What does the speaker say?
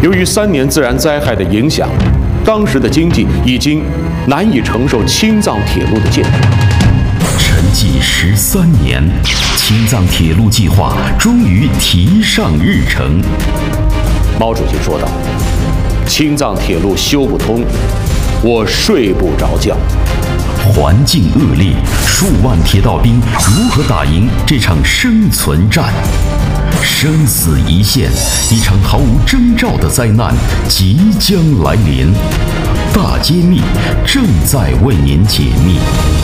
由于3年自然灾害的影响，当时的经济已经难以承受青藏铁路的建设。 沉寂13年，青藏铁路计划终于提上日程。 毛主席说道：“青藏铁路修不通，我睡不着觉。” 环境恶劣，数万铁道兵如何打赢这场生存战？生死一线，一场毫无征兆的灾难即将来临。大揭秘正在为您解密。